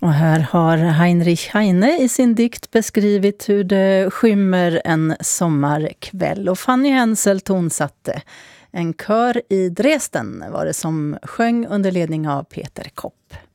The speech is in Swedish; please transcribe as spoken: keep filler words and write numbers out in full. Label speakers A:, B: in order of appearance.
A: Och här har Heinrich Heine i sin dikt beskrivit hur det skymmer en sommarkväll. Och Fanny Hensel tonsatte. En kör i Dresden var det som sjöng under ledning av Peter Kopp.